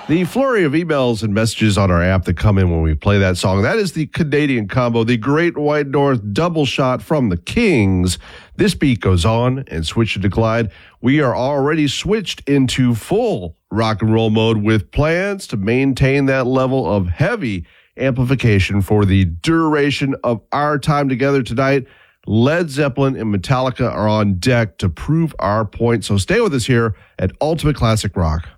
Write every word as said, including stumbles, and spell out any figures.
The flurry of emails and messages on our app that come in when we play that song, that is the Canadian combo, the Great White North double shot from the Kings. This beat goes on and switch to Clyde. We are already switched into full rock and roll mode with plans to maintain that level of heavy amplification for the duration of our time together tonight. Led Zeppelin and Metallica are on deck to prove our point. So stay with us here at Ultimate Classic Rock.